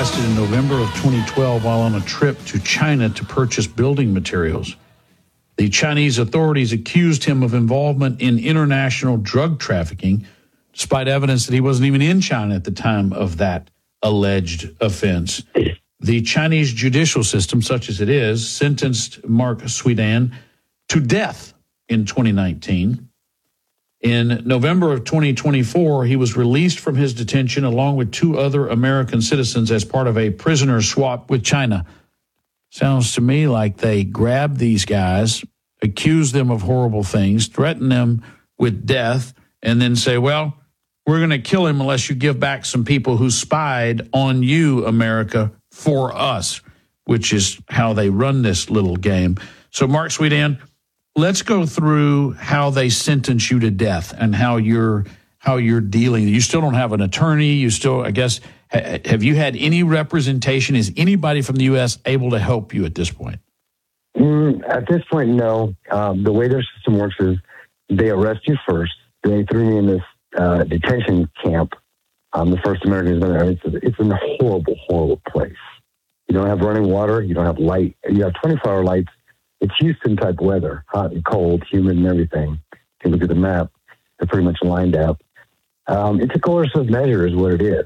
arrested in November of 2012 while on a trip to China to purchase building materials. The Chinese authorities accused him of involvement in international drug trafficking, despite evidence that he wasn't even in China at the time of that alleged offense. The Chinese judicial system, such as it is, sentenced Mark Swedan to death in 2019. In November of 2024, he was released from his detention along with two other American citizens as part of a prisoner swap with China. Sounds to me like they grabbed these guys, accused them of horrible things, threatened them with death, and then say, well, we're going to kill him unless you give back some people who spied on you, America, for us, which is how they run this little game. So, Mark Swedan, let's go through how they sentence you to death and how you're dealing. You still don't have an attorney. You still, I guess, have you had any representation? Is anybody from the U.S. able to help you at this point? At this point, no. The way their system works is they arrest you first. They threw me in this detention camp. The first American has been there. It's a horrible, horrible place. You don't have running water. You don't have light. You have 24-hour lights. It's Houston-type weather, hot and cold, humid and everything. If you look at the map, they're pretty much lined up. It's a coercive measure is what it is.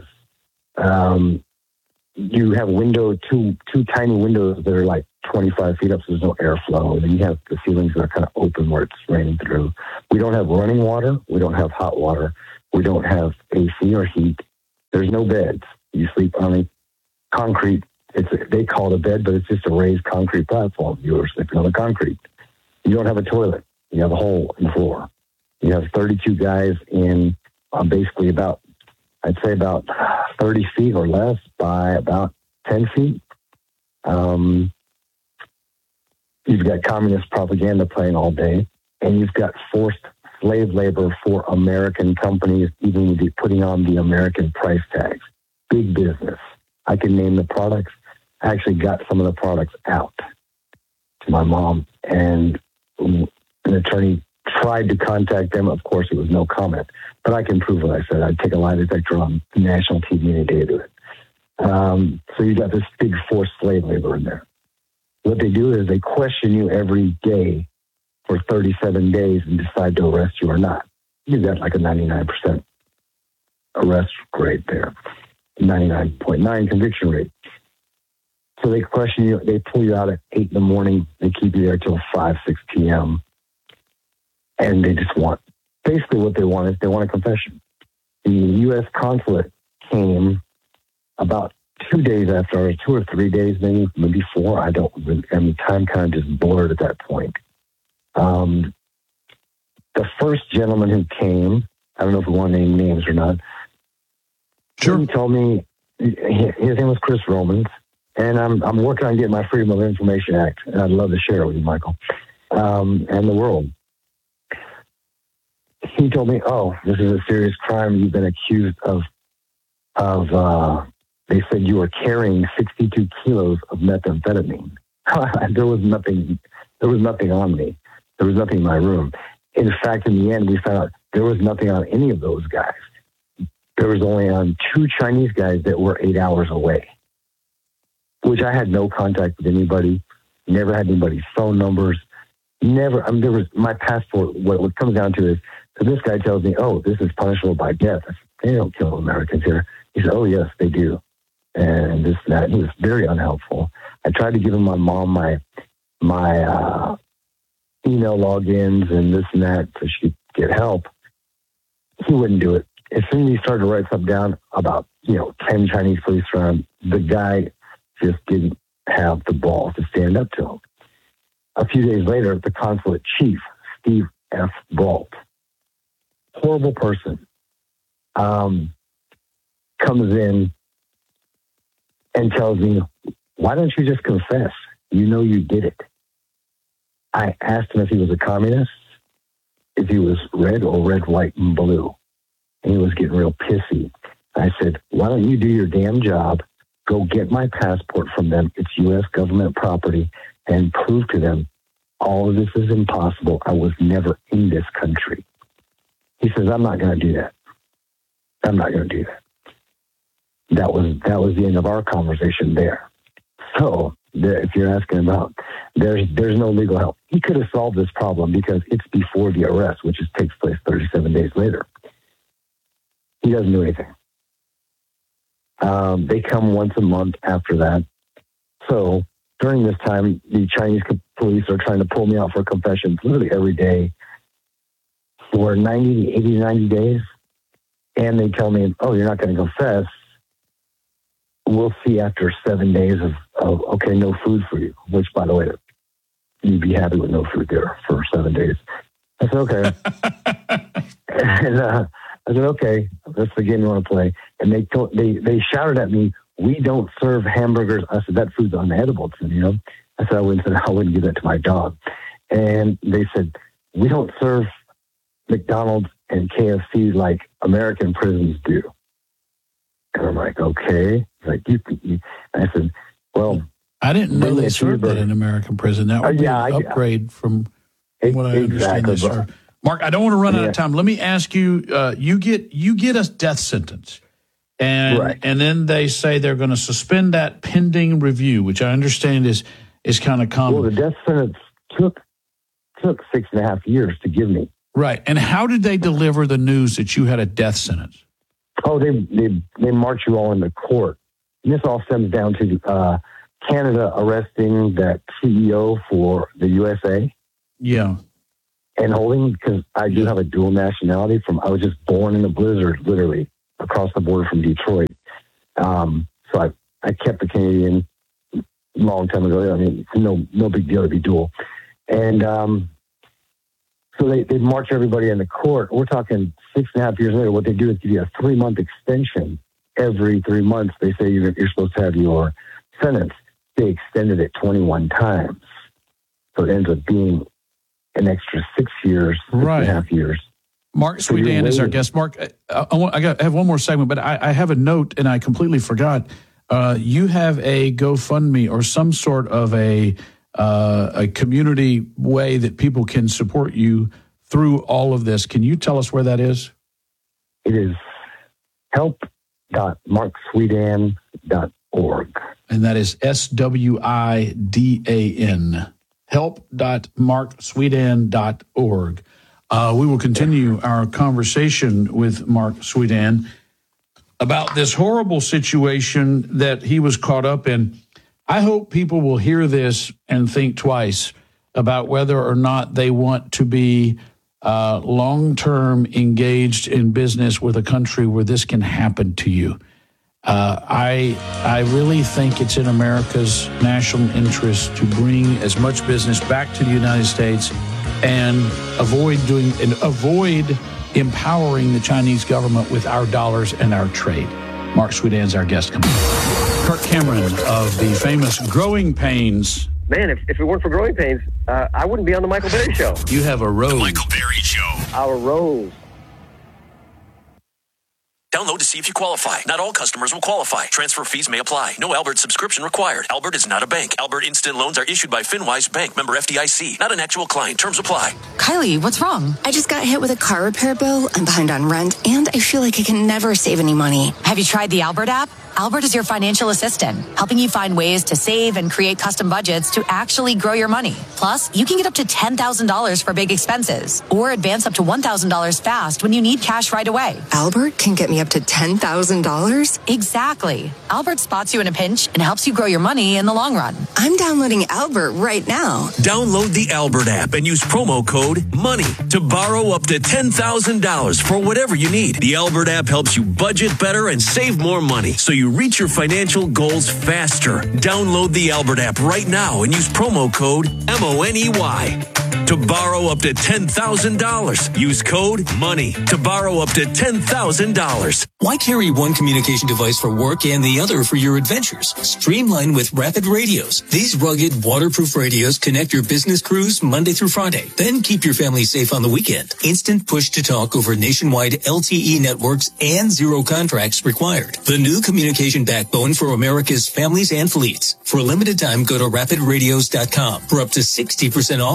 You have two tiny windows that are like 25 feet up, so there's no airflow. And then you have the ceilings that are kind of open where it's raining through. We don't have running water. We don't have hot water. We don't have AC or heat. There's no beds. You sleep on a concrete. They call it a bed, but it's just a raised concrete platform. You're sleeping on the concrete. You don't have a toilet. You have a hole in the floor. You have 32 guys in basically about 30 feet or less by about 10 feet. You've got communist propaganda playing all day, and you've got forced slave labor for American companies, even with putting on the American price tags. Big business. I can name the products. I actually got some of the products out to my mom, and an attorney tried to contact them. Of course, it was no comment, but I can prove what I said. I'd take a lie detector on national TV any day to do it. So you got this big forced slave labor in there. What they do is they question you every day for 37 days and decide to arrest you or not. You got like a 99% arrest rate there, 99.9 conviction rate. So they question you, they pull you out at 8 in the morning, they keep you there till 5, 6 p.m. And they just basically what they want is they want a confession. The U.S. consulate came about 2 days after, or 2 or 3 days, maybe 4. Time kind of just blurred at that point. The first gentleman who came, I don't know if we want to name names or not. Sure. He told me his name was Chris Romans, and I'm working on getting my Freedom of Information Act, and I'd love to share it with you, Michael, and the world. He told me, "Oh, this is a serious crime. You've been accused of." They said you were carrying 62 kilos of methamphetamine. There was nothing on me. There was nothing in my room. In fact, in the end, we found out there was nothing on any of those guys. There was only on 2 Chinese guys that were 8 hours away, which I had no contact with anybody, never had anybody's phone numbers, never. There was my passport. What it comes down to is, so this guy tells me, "Oh, this is punishable by death." I said, "They don't kill Americans here." He said, "Oh, yes, they do." And this and that. He was very unhelpful. I tried to give him my mom my email logins and this and that so she could get help. He wouldn't do it. As soon as he started to write something down about 10 Chinese police around, the guy just didn't have the balls to stand up to him. A few days later, the consulate chief, Steve F. Brault, horrible person, comes in and tells me, "Why don't you just confess? You know you did it." I asked him if he was a communist, if he was red or red, white, and blue. And he was getting real pissy. I said, "Why don't you do your damn job, go get my passport from them, it's U.S. government property, and prove to them all of this is impossible. I was never in this country." He says, "I'm not going to do that. I'm not going to do that." that was the end of our conversation there. So if you're asking about, there's no legal help. He could have solved this problem because it's before the arrest, which takes place 37 days later. He doesn't do anything. They come once a month after that. So during this time, the Chinese police are trying to pull me out for confessions literally every day for 80 to 90 days. And they tell me, oh, you're not going to confess. We'll see after 7 days of okay, no food for you, which, by the way, you'd be happy with no food there for 7 days. I said, okay. And I said, okay, that's the game you want to play. And they shouted at me, we don't serve hamburgers. I said, that food's unedible to me, you know. I said, I wouldn't give that to my dog. And they said, we don't serve McDonald's and KFC like American prisons do. And I'm like, okay. Like I said, well, I didn't know they served that in American prison. That would be an upgrade from what I understand they serve. Mark, I don't want to run out of time. Let me ask you, you get a death sentence. And then they say they're going to suspend that pending review, which I understand is kind of common. Well, the death sentence took 6.5 years to give me. Right. And how did they deliver the news that you had a death sentence? Oh, they march you all into court. And this all stems down to Canada arresting that CEO for the USA. Yeah. And holding, because I do have a dual nationality I was just born in the blizzard, literally, across the border from Detroit. So I kept the Canadian a long time ago. I mean, it's no big deal to be dual. And so they march everybody into court. We're talking 6.5 years later. What they do is give you a 3-month extension. Every 3 months, they say you're supposed to have your sentence. They extended it 21 times. So it ends up being an extra 6 years, 6.5 years. Mark Swedan is our guest. Mark, I have one more segment, but I have a note, and I completely forgot. You have a GoFundMe or some sort of a community way that people can support you through all of this. Can you tell us where that is? It is help.markswedan.org. And that is SWIDAN. Help.markswedan.org. We will continue our conversation with Mark Swedan about this horrible situation that he was caught up in. I hope people will hear this and think twice about whether or not they want to be long-term engaged in business with a country where this can happen to you. I really think it's in America's national interest to bring as much business back to the United States and avoid empowering the Chinese government with our dollars and our trade. Mark Swedan's our guest. Kirk Cameron of the famous Growing Pains. Man, if it weren't for Growing Pains, I wouldn't be on the Michael Berry Show. You have a rose. The Michael Berry Show. Our rose. Download to see if you qualify. Not all customers will qualify. Transfer fees may apply. No Albert subscription required. Albert is not a bank. Albert Instant Loans are issued by FinWise Bank, member FDIC. Not an actual client. Terms apply. Kylie, what's wrong? I just got hit with a car repair bill. I'm behind on rent, and I feel like I can never save any money. Have you tried the Albert app? Albert is your financial assistant, helping you find ways to save and create custom budgets to actually grow your money. Plus, you can get up to $10,000 for big expenses or advance up to $1,000 fast when you need cash right away. Albert can get me up to $10,000? Exactly. Albert spots you in a pinch and helps you grow your money in the long run. I'm downloading Albert right now. Download the Albert app and use promo code MONEY to borrow up to $10,000 for whatever you need. The Albert app helps you budget better and save more money so you reach your financial goals faster. Download the Albert app right now and use promo code MONEY to borrow up to $10,000. Use code MONEY to borrow up to $10,000. Why carry one communication device for work and the other for your adventures? Streamline with Rapid Radios. These rugged, waterproof radios connect your business crews Monday through Friday. Then keep your family safe on the weekend. Instant push-to-talk over nationwide LTE networks and zero contracts required. The new communication backbone for America's families and fleets. For a limited time, go to rapidradios.com for up to 60% off and free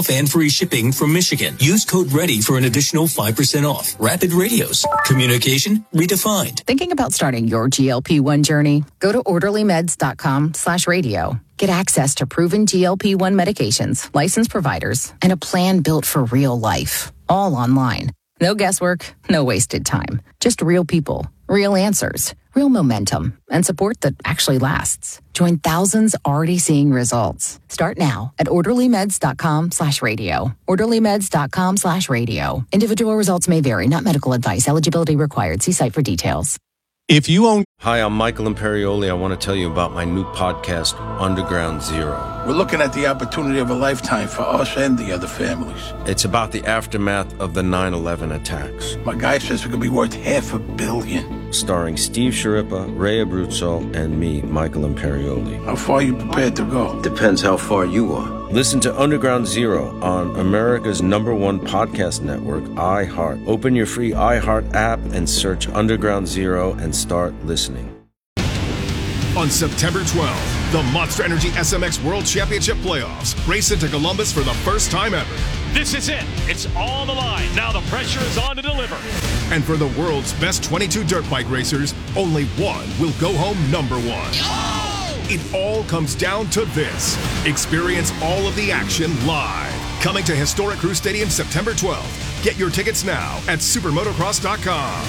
free shipping from Michigan. Use code READY for an additional 5% off. Rapid Radios. Communication redefined. Thinking about starting your GLP-1 journey? Go to orderlymeds.com/radio. Get access to proven GLP-1 medications, licensed providers, and a plan built for real life. All online. No guesswork, no wasted time. Just real people, real answers, real momentum, and support that actually lasts. Join thousands already seeing results. Start now at orderlymeds.com/radio. orderlymeds.com/radio. Individual results may vary, not medical advice. Eligibility required. See site for details. If you own... Hi, I'm Michael Imperioli. I want to tell you about my new podcast, Underground Zero. We're looking at the opportunity of a lifetime for us and the other families. It's about the aftermath of the 9/11 attacks. My guy says it could be worth $500 million. Starring Steve Sciarippa, Ray Abruzzo, and me, Michael Imperioli. How far are you prepared to go? Depends how far you are. Listen to Underground Zero on America's #1 podcast network, iHeart. Open your free iHeart app and search Underground Zero and start listening. On September 12th, the Monster Energy SMX World Championship Playoffs race into Columbus for the first time ever. This is it. It's all on the line. Now the pressure is on to deliver. And for the world's best 22 dirt bike racers, only one will go home #1. Oh! It all comes down to this. Experience all of the action live. Coming to Historic Crew Stadium September 12th. Get your tickets now at supermotocross.com.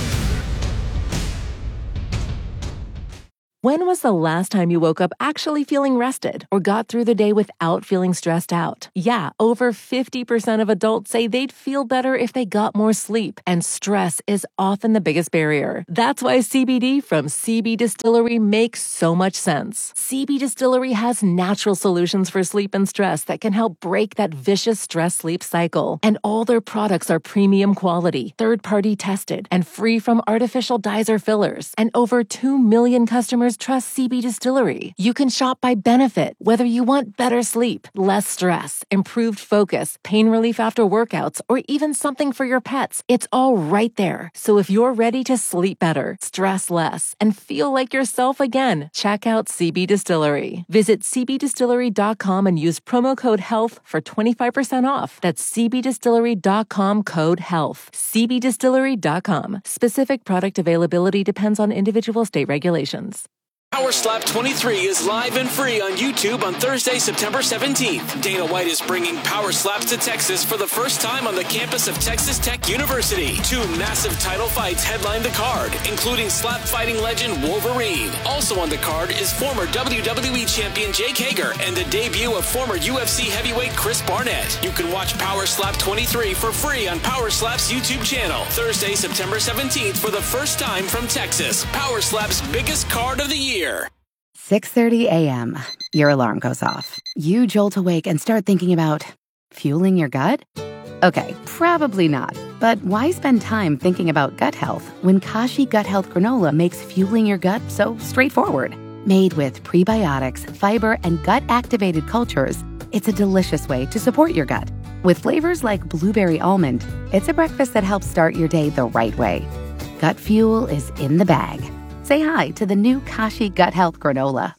When was the last time you woke up actually feeling rested or got through the day without feeling stressed out? Yeah, over 50% of adults say they'd feel better if they got more sleep, and stress is often the biggest barrier. That's why CBD from CB Distillery makes so much sense. CB Distillery has natural solutions for sleep and stress that can help break that vicious stress-sleep cycle. And all their products are premium quality, third-party tested, and free from artificial dyes or fillers. And over 2 million customers trust CB Distillery. You can shop by benefit, whether you want better sleep, less stress, improved focus, pain relief after workouts, or even something for your pets. It's all right there. So if you're ready to sleep better, stress less, and feel like yourself again, check out CB Distillery. Visit cbdistillery.com and use promo code HEALTH for 25% off. That's cbdistillery.com code HEALTH. cbdistillery.com. Specific product availability depends on individual state regulations. Power Slap 23 is live and free on YouTube on Thursday, September 17th. Dana White is bringing Power Slaps to Texas for the first time on the campus of Texas Tech University. 2 massive title fights headline the card, including slap fighting legend Wolverine. Also on the card is former WWE champion Jake Hager and the debut of former UFC heavyweight Chris Barnett. You can watch Power Slap 23 for free on Power Slap's YouTube channel. Thursday, September 17th for the first time from Texas. Power Slap's biggest card of the year. 6:30 a.m. Your alarm goes off. You jolt awake and start thinking about fueling your gut? Okay, probably not. But why spend time thinking about gut health when Kashi Gut Health Granola makes fueling your gut so straightforward? Made with prebiotics, fiber, and gut-activated cultures, it's a delicious way to support your gut. With flavors like blueberry almond, it's a breakfast that helps start your day the right way. Gut fuel is in the bag. Say hi to the new Kashi Gut Health Granola.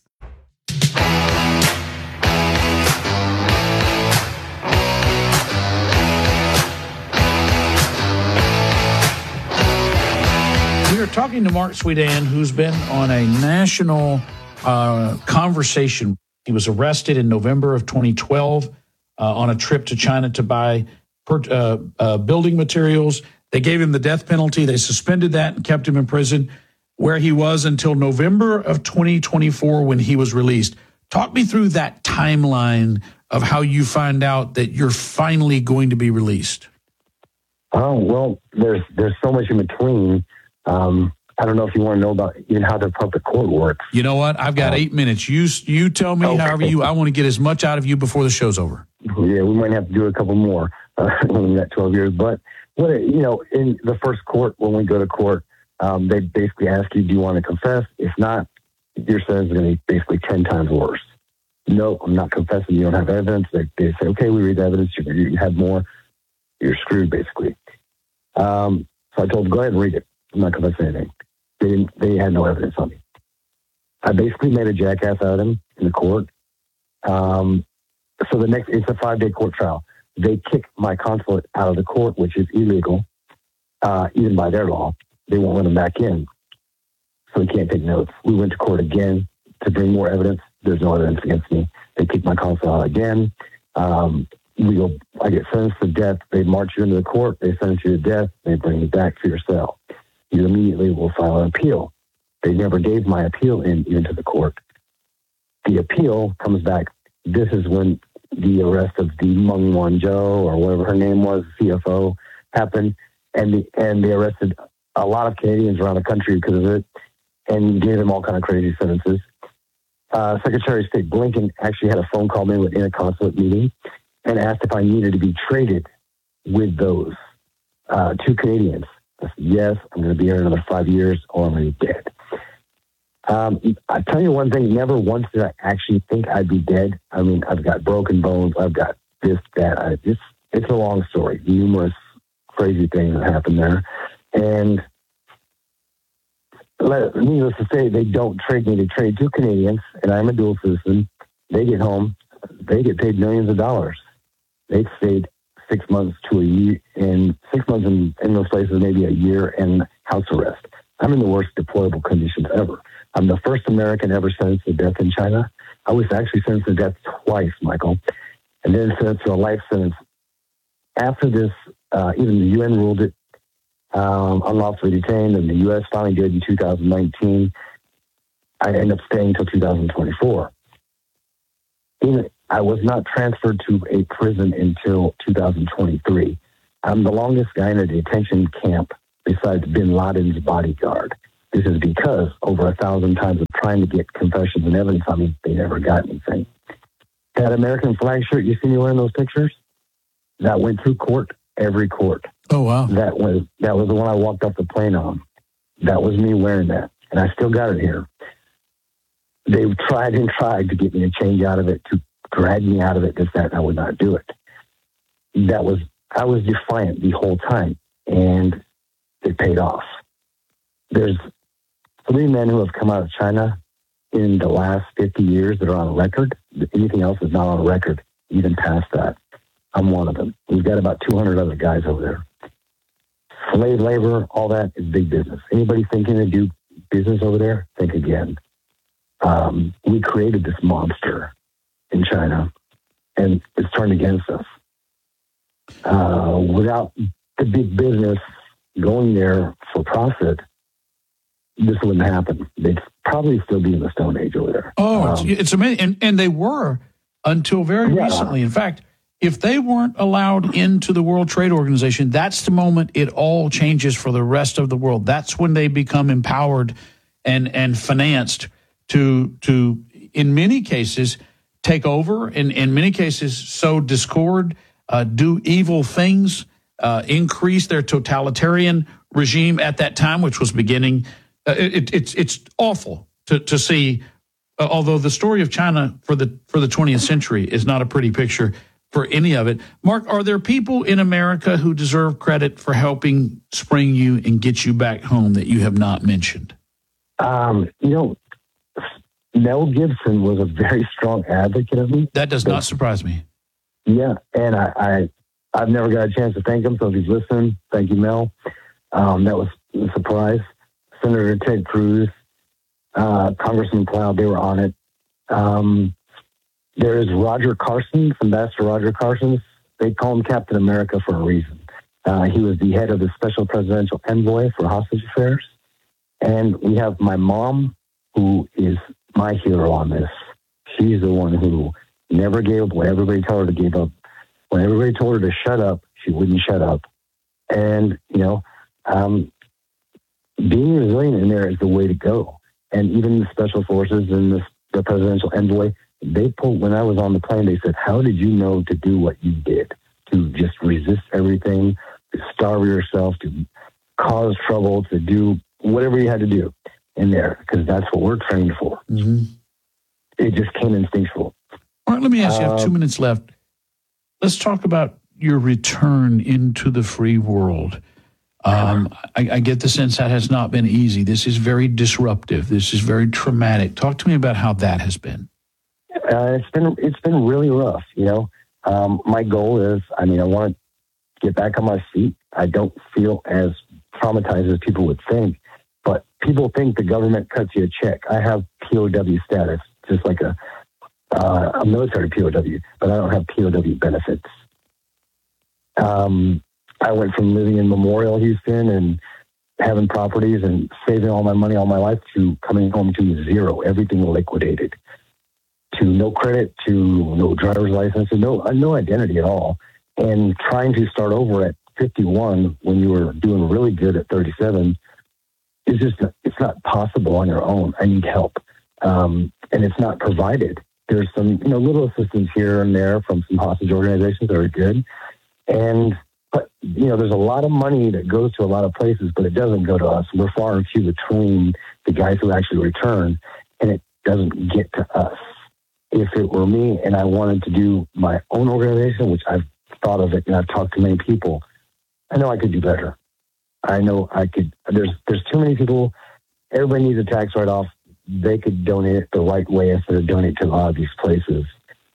We are talking to Mark Sweetan, who's been on a national conversation. He was arrested in November of 2012 on a trip to China to buy building materials. They gave him the death penalty. They suspended that and kept him in prison, where he was until November of 2024 when he was released. Talk me through that timeline of how you find out that you're finally going to be released. Oh, well, there's so much in between. I don't know if you want to know about even how the public court works. You know what? I've got 8 minutes. You tell me however I want to get as much out of you before the show's over. Yeah, we might have to do a couple more when we got 12 years. But, in the first court, when we go to court, they basically ask you, do you want to confess? If not, your sentence is going to be basically 10 times worse. No, I'm not confessing. You don't have evidence. They say, okay, we read the evidence. You have more. You're screwed, basically. So I told them, go ahead and read it. I'm not confessing anything. They had no evidence on me. I basically made a jackass out of him in the court. So it's a 5-day court trial. They kicked my consulate out of the court, which is illegal, even by their law. They won't let him back in, so he can't take notes. We went to court again to bring more evidence. There's no evidence against me. They kicked my consulate out again. I get sentenced to death. They march you into the court. They sentence you to death. They bring you back to your cell. You immediately will file an appeal. They never gave my appeal in even to the court. The appeal comes back. This is when the arrest of the Meng Wanzhou, or whatever her name was, CFO, happened, and they arrested a lot of Canadians around the country because of it, and gave them all kind of crazy sentences. Secretary of State Blinken actually had a phone call me in a consulate meeting and asked if I needed to be traded with those 2 Canadians. I said, yes, I'm going to be here another 5 years or I'm going to be dead. I tell you one thing, never once did I actually think I'd be dead. I mean, I've got broken bones. I've got this, that. It's a long story. Numerous crazy things that happened there. And needless to say, they don't trade me. They trade 2 Canadians, and I'm a dual citizen. They get home. They get paid millions of dollars. They've stayed 6 months to a year, and 6 months in those places, maybe a year in house arrest. I'm in the worst deployable conditions ever. I'm the first American ever sentenced to death in China. I was actually sentenced to death twice, Michael, and then sentenced to a life sentence. After this, even the UN ruled it unlawfully detained, and the U.S. finally did in 2019. I ended up staying until 2024. I was not transferred to a prison until 2023. I'm the longest guy in a detention camp besides bin Laden's bodyguard. This is because over 1,000 times of trying to get confessions and evidence on me, they never got anything. That American flag shirt you see me wearing those pictures, that went through court, every court. Oh, wow. That was the one I walked off the plane on. That was me wearing that, and I still got it here. They tried and tried to get me to change out of it, to drag me out of it, this, that, and I would not do it. I was defiant the whole time, and it paid off. There's 3 men who have come out of China in the last 50 years that are on record. Anything else is not on record, even past that. I'm one of them. We've got about 200 other guys over there. Slave labor, all that is big business. Anybody thinking to do business over there, think again. We created this monster in China, and it's turned against us. Without the big business going there for profit, this wouldn't happen. They'd probably still be in the Stone Age over there. Oh, it's amazing. And they were until very recently. In fact, if they weren't allowed into the World Trade Organization, that's the moment it all changes for the rest of the world. That's when they become empowered and financed to in many cases, take over, in many cases, sow discord, do evil things, increase their totalitarian regime at that time, which was beginning. It's awful to see, although the story of China for the 20th century is not a pretty picture for any of it. Mark, are there people in America who deserve credit for helping spring you and get you back home that you have not mentioned? Mel Gibson was a very strong advocate of me. That does not surprise me. Yeah, and I've never got a chance to thank him, so if he's listening, thank you, Mel. That was a surprise. Senator Ted Cruz, Congressman Cloud, they were on it. There is Roger Carson, Ambassador Roger Carson. They call him Captain America for a reason. He was the head of the Special Presidential Envoy for Hostage Affairs. And we have my mom, who is my hero on this. She's the one who never gave up when everybody told her to give up. When everybody told her to shut up, she wouldn't shut up. And, being resilient in there is the way to go. And even the Special Forces and the Presidential Envoy, when I was on the plane, they said, how did you know to do what you did? To just resist everything, to starve yourself, to cause trouble, to do whatever you had to do in there, because that's what we're trained for. Mm-hmm. It just came instinctual. All right, let me ask you, I have 2 minutes left. Let's talk about your return into the free world. I get the sense that has not been easy. This is very disruptive. This is very traumatic. Talk to me about how that has been. It's been really rough. My goal is, I want to get back on my feet. I don't feel as traumatized as people would think, but people think the government cuts you a check. I have POW status, just like a military POW, but I don't have POW benefits. I went from living in Memorial, Houston, and having properties and saving all my money all my life to coming home to zero, everything liquidated, to no credit, to no driver's license, and no identity at all. And trying to start over at 51 when you were doing really good at 37 is just, it's not possible on your own. I need help. And it's not provided. There's some, little assistance here and there from some hostage organizations that are good. But there's a lot of money that goes to a lot of places, but it doesn't go to us. We're far and few between the guys who actually return, and it doesn't get to us. If it were me and I wanted to do my own organization, which I've thought of it and I've talked to many people, I know I could do better. I know I could. There's too many people. Everybody needs a tax write-off. They could donate it the right way instead of donate to a lot of these places.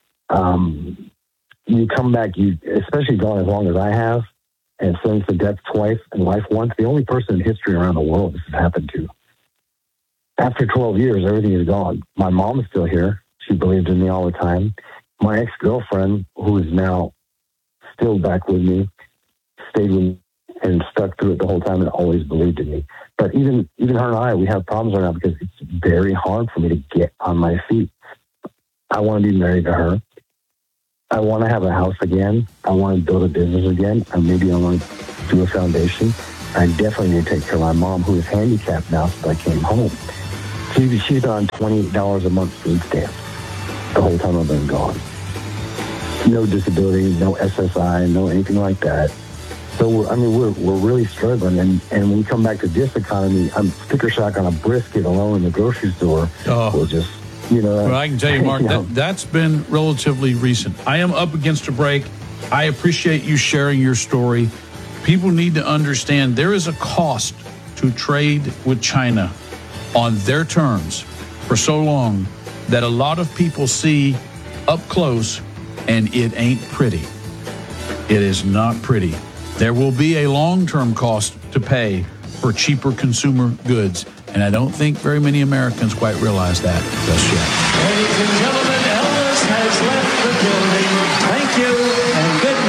You come back, especially gone as long as I have, and sentenced to death twice and life once, the only person in history around the world this has happened to. After 12 years, everything is gone. My mom is still here. She believed in me all the time. My ex-girlfriend, who is now still back with me, stayed with me and stuck through it the whole time and always believed in me. But even her and I, we have problems right now because it's very hard for me to get on my feet. I want to be married to her. I want to have a house again. I want to build a business again. And maybe I want to do a foundation. I definitely need to take care of my mom, who is handicapped now since I came home. She's on $28 a month food stamps the whole time I've been gone. No disability, no SSI, no anything like that. So we're really struggling. And when we come back to this economy, I'm sticker shock on a brisket alone in the grocery store. We'll just, Well, I can tell you, Mark, that's been relatively recent. I am up against a break. I appreciate you sharing your story. People need to understand there is a cost to trade with China on their terms for so long that a lot of people see up close, and it ain't pretty. It is not pretty. There will be a long-term cost to pay for cheaper consumer goods, and I don't think very many Americans quite realize that just yet. Ladies and gentlemen, Elvis has left the building. Thank you and good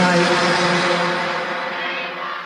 night.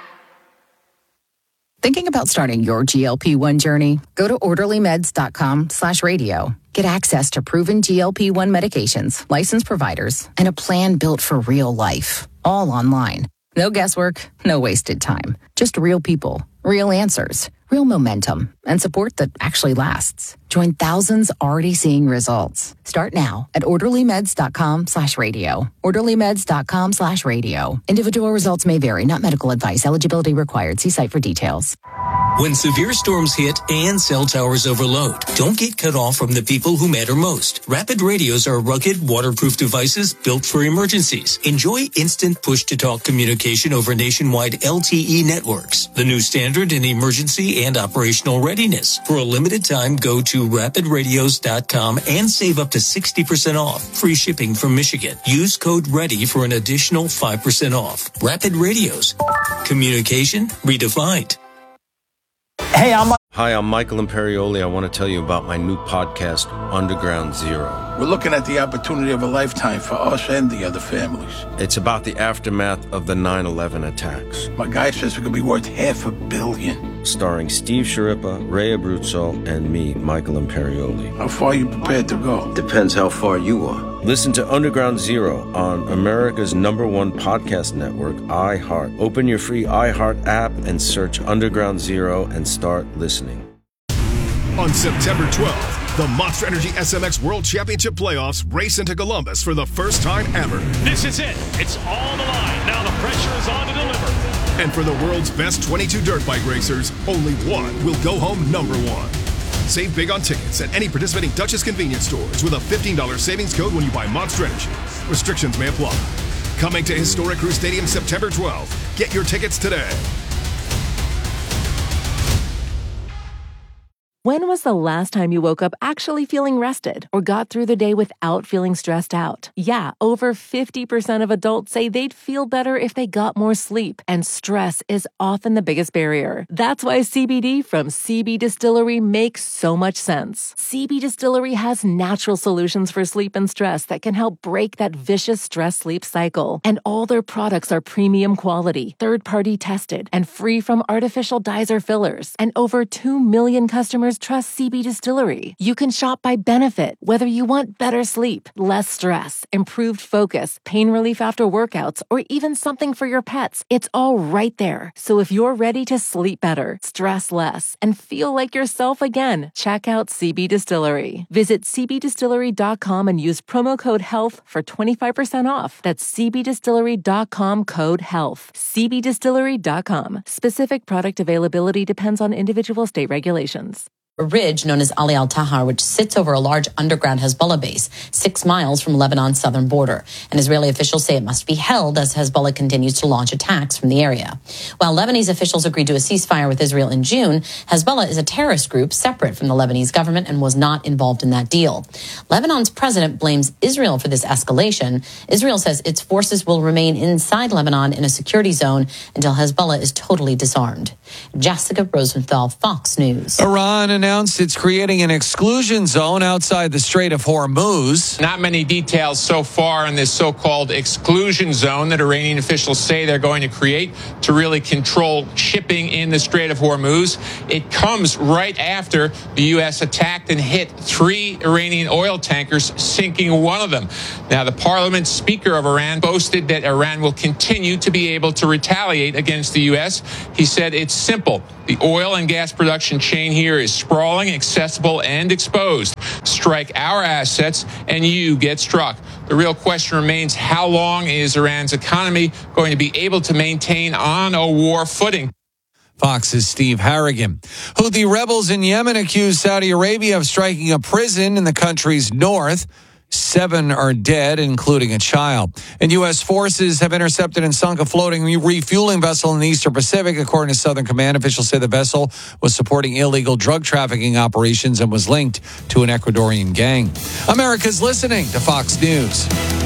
Thinking about starting your GLP-1 journey? Go to orderlymeds.com/radio. Get access to proven GLP-1 medications, licensed providers, and a plan built for real life. All online. No guesswork, no wasted time. Just real people, real answers, real momentum, and support that actually lasts. Join thousands already seeing results. Start now at orderlymeds.com/radio. orderlymeds.com/radio. Individual results may vary, not medical advice. Eligibility required. See site for details. When severe storms hit and cell towers overload, don't get cut off from the people who matter most. Rapid radios are rugged, waterproof devices built for emergencies. Enjoy instant push-to-talk communication over nationwide LTE networks, the new standard in emergency and operational readiness. For a limited time, go to rapidradios.com and save up to 60% off. Free shipping from Michigan. Use code READY for an additional 5% off. Rapid Radios. Communication redefined. Hi, I'm Michael Imperioli. I want to tell you about my new podcast, Underground Zero. We're looking at the opportunity of a lifetime for us and the other families. It's about the aftermath of the 9/11 attacks. My guy says it could be worth $500 million. Starring Steve Sciarippa, Ray Abruzzo, and me, Michael Imperioli. How far are you prepared to go? Depends how far you are. Listen to Underground Zero on America's #1 podcast network, iHeart. Open your free iHeart app and search Underground Zero and start listening. On September 12th, the Monster Energy SMX World Championship Playoffs race into Columbus for the first time ever. This is it. It's all on the line. Now the pressure is on to deliver. And for the world's best 22 dirt bike racers, only one will go home #1. Save big on tickets at any participating Duchess convenience stores with a $15 savings code when you buy Monster Energy. Restrictions may apply. Coming to Historic Crew Stadium September 12th. Get your tickets today. When was the last time you woke up actually feeling rested or got through the day without feeling stressed out? Yeah, over 50% of adults say they'd feel better if they got more sleep, and stress is often the biggest barrier. That's why CBD from CB Distillery makes so much sense. CB Distillery has natural solutions for sleep and stress that can help break that vicious stress-sleep cycle. And all their products are premium quality, third-party tested, and free from artificial dyes or fillers. And over 2 million customers trust CB Distillery. You can shop by benefit, whether you want better sleep, less stress, improved focus, pain relief after workouts, or even something for your pets. It's all right there. So if you're ready to sleep better, stress less, and feel like yourself again, check out CB Distillery. Visit cbdistillery.com and use promo code HEALTH for 25% off. That's cbdistillery.com code HEALTH. cbdistillery.com. Specific product availability depends on individual state regulations. A ridge known as Ali al-Tahar, which sits over a large underground Hezbollah base 6 miles from Lebanon's southern border. And Israeli officials say it must be held as Hezbollah continues to launch attacks from the area. While Lebanese officials agreed to a ceasefire with Israel in June, Hezbollah is a terrorist group separate from the Lebanese government and was not involved in that deal. Lebanon's president blames Israel for this escalation. Israel says its forces will remain inside Lebanon in a security zone until Hezbollah is totally disarmed. Jessica Rosenthal, Fox News. Iran announced it's creating an exclusion zone outside the Strait of Hormuz. Not many details so far on this so-called exclusion zone that Iranian officials say they're going to create to really control shipping in the Strait of Hormuz. It comes right after the U.S. attacked and hit 3 Iranian oil tankers, sinking one of them. Now, the parliament speaker of Iran boasted that Iran will continue to be able to retaliate against the U.S. He said it's simple. The oil and gas production chain here is sprawling, accessible, and exposed. Strike our assets, and you get struck. The real question remains, how long is Iran's economy going to be able to maintain on a war footing? Fox's Steve Harrigan. Houthi rebels in Yemen accuse Saudi Arabia of striking a prison in the country's north. 7 are dead, including a child. And U.S. forces have intercepted and sunk a floating refueling vessel in the Eastern Pacific. According to Southern Command, officials say the vessel was supporting illegal drug trafficking operations and was linked to an Ecuadorian gang. America's listening to Fox News.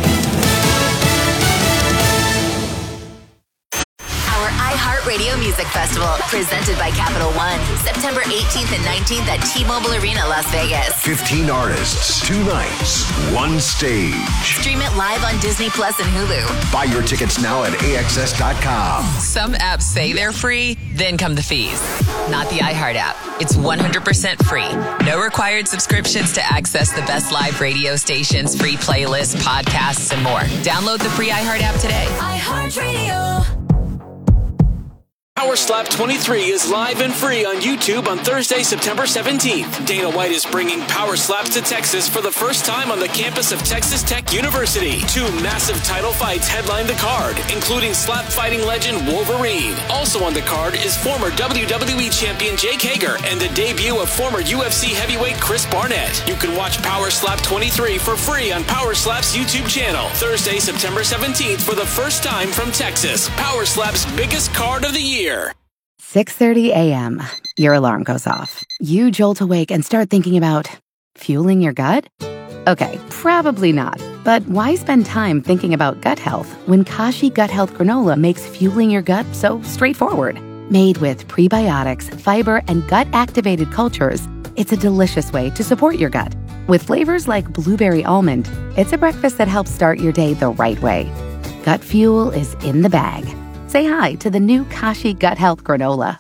Radio Music Festival, presented by Capital One, September 18th and 19th at T-Mobile Arena, Las Vegas. 15 artists, 2 nights, 1 stage. Stream it live on Disney Plus and Hulu. Buy your tickets now at AXS.com. Some apps say they're free, then come the fees. Not the iHeart app. It's 100% free. No required subscriptions to access the best live radio stations, free playlists, podcasts, and more. Download the free iHeart app today. iHeart Radio. Power Slap 23 is live and free on YouTube on Thursday, September 17th. Dana White is bringing Power Slaps to Texas for the first time on the campus of Texas Tech University. 2 massive title fights headline the card, including slap fighting legend Wolverine. Also on the card is former WWE champion Jake Hager and the debut of former UFC heavyweight Chris Barnett. You can watch Power Slap 23 for free on Power Slap's YouTube channel. Thursday, September 17th for the first time from Texas. Power Slap's biggest card of the year. 6:30 a.m. Your alarm goes off. You jolt awake and start thinking about fueling your gut? Okay, probably not. But why spend time thinking about gut health when Kashi Gut Health Granola makes fueling your gut so straightforward? Made with prebiotics, fiber, and gut-activated cultures, it's a delicious way to support your gut. With flavors like blueberry almond, it's a breakfast that helps start your day the right way. Gut fuel is in the bag. Say hi to the new Kashi Gut Health Granola.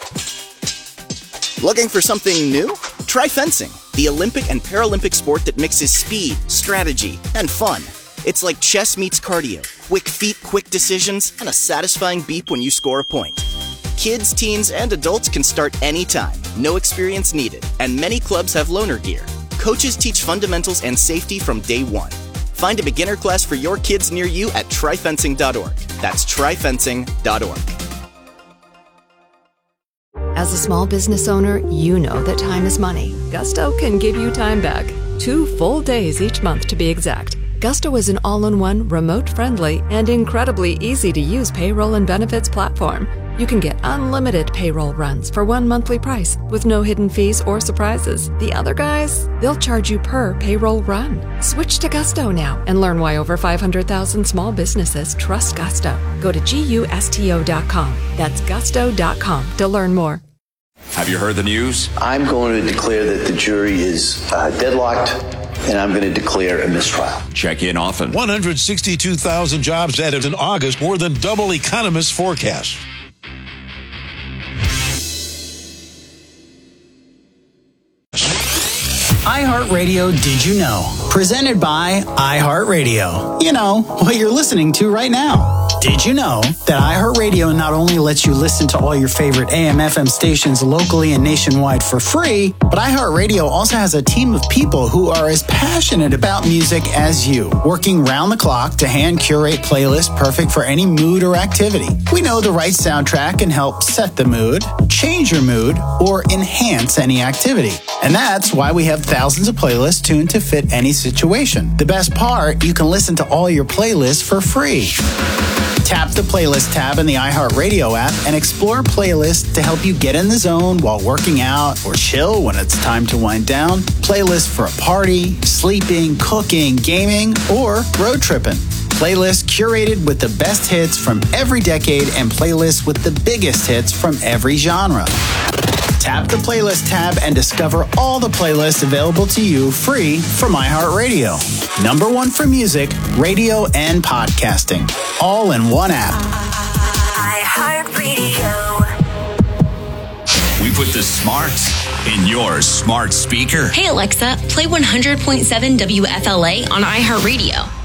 Looking for something new? Try fencing, the Olympic and Paralympic sport that mixes speed, strategy, and fun. It's like chess meets cardio. Quick feet, quick decisions, and a satisfying beep when you score a point. Kids, teens, and adults can start anytime. No experience needed. And many clubs have loaner gear. Coaches teach fundamentals and safety from day one. Find a beginner class for your kids near you at tryfencing.org. That's tryfencing.org. As a small business owner, you know that time is money. Gusto can give you time back. 2 full days each month to be exact. Gusto is an all-in-one, remote-friendly, and incredibly easy-to-use payroll and benefits platform. You can get unlimited payroll runs for one monthly price with no hidden fees or surprises. The other guys, they'll charge you per payroll run. Switch to Gusto now and learn why over 500,000 small businesses trust Gusto. Go to GUSTO.com. That's gusto.com to learn more. Have you heard the news? I'm going to declare that the jury is deadlocked, and I'm going to declare a mistrial. Check in often. 162,000 jobs added in August, more than double economists' forecast. iHeartRadio Did You Know? Presented by iHeartRadio. You know, what you're listening to right now. Did you know that iHeartRadio not only lets you listen to all your favorite AM/FM stations locally and nationwide for free, but iHeartRadio also has a team of people who are as passionate about music as you, working round the clock to hand curate playlists perfect for any mood or activity. We know the right soundtrack can help set the mood, change your mood, or enhance any activity. And that's why we have thousands of playlists tuned to fit any situation. The best part, you can listen to all your playlists for free. Tap the playlist tab in the iHeartRadio app and explore playlists to help you get in the zone while working out or chill when it's time to wind down. Playlists for a party, sleeping, cooking, gaming, or road tripping. Playlists curated with the best hits from every decade and playlists with the biggest hits from every genre. Tap the playlist tab and discover all the playlists available to you free from iHeartRadio. Number one for music, radio, and podcasting. All in one app. iHeartRadio. We put the smarts in your smart speaker. Hey Alexa, play 100.7 WFLA on iHeartRadio.